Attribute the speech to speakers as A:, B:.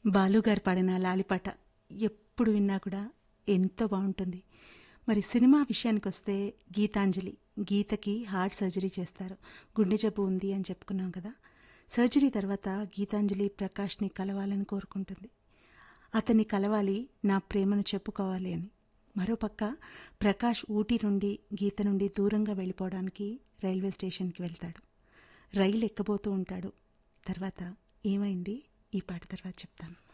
A: బాలుగారు పాడిన లాలిపాట ఎప్పుడు విన్నా కూడా ఎంతో బాగుంటుంది. మరి సినిమా విషయానికొస్తే గీతాంజలి, గీతకి హార్ట్ సర్జరీ చేస్తారు. గుండె జబ్బు ఉంది అని చెప్పుకున్నాం కదా. సర్జరీ తర్వాత గీతాంజలి ప్రకాష్ని కలవాలని కోరుకుంటుంది. అతన్ని కలవాలి, నా ప్రేమను చెప్పుకోవాలి అని. మరోపక్క ప్రకాష్ ఊటీ నుండి గీత నుండి దూరంగా వెళ్ళిపోవడానికి రైల్వే స్టేషన్కి వెళ్తాడు. రైలు ఎక్కబోతూ ఉంటాడు. తర్వాత ఏమైంది ఈ పాట తర్వాత చెప్తాను.